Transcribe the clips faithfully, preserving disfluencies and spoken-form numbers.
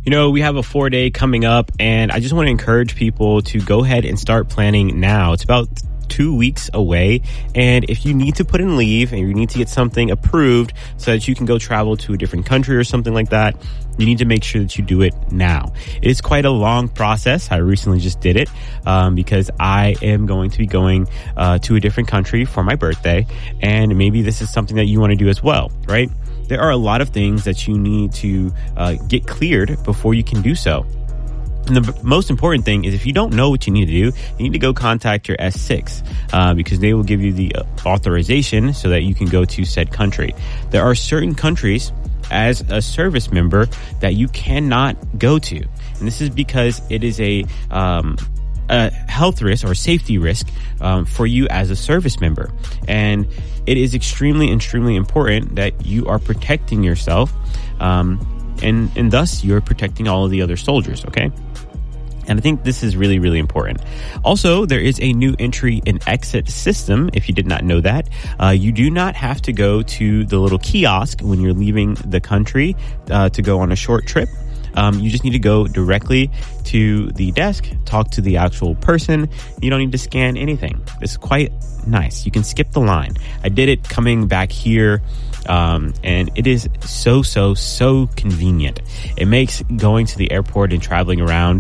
You know, we have a four day coming up, and I just want to encourage people to go ahead and start planning now. It's about two weeks away, and if you need to put in leave and you need to get something approved so that you can go travel to a different country or something like that, you need to make sure that you do it now. It is quite a long process. I recently just did it um, because I am going to be going uh, to a different country for my birthday, and maybe this is something that you want to do as well, right? There are a lot of things that you need to uh, get cleared before you can do so. And the b- most important thing is if you don't know what you need to do, you need to go contact your S six uh, because they will give you the authorization so that you can go to said country. There are certain countries as a service member that you cannot go to. And this is because it is a, um, a health risk or safety risk um, for you as a service member. And it is extremely, extremely important that you are protecting yourself um, and, and thus you're protecting all of the other soldiers, okay? And I think this is really, really important. Also, there is a new entry and exit system. If you did not know that, uh, you do not have to go to the little kiosk when you're leaving the country uh, to go on a short trip. Um, you just need to go directly to the desk, talk to the actual person. You don't need to scan anything. It's quite nice. You can skip the line. I did it coming back here. Um, and it is so, so, so convenient. It makes going to the airport and traveling around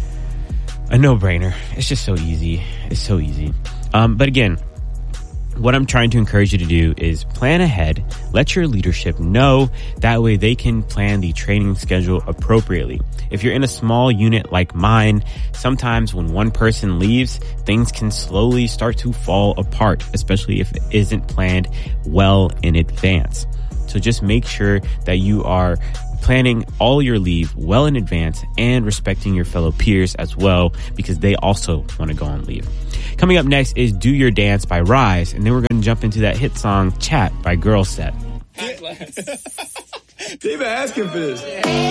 a no-brainer. It's just so easy. It's so easy. Um, but again, what I'm trying to encourage you to do is plan ahead. Let your leadership know. That way they can plan the training schedule appropriately. If you're in a small unit like mine, sometimes when one person leaves, things can slowly start to fall apart, especially if it isn't planned well in advance. So just make sure that you are planning all your leave well in advance and respecting your fellow peers as well, because they also want to go on leave. Coming up next is Do Your Dance by Rise, and then we're going to jump into that hit song Chat by Girl Set. They've been asking for this.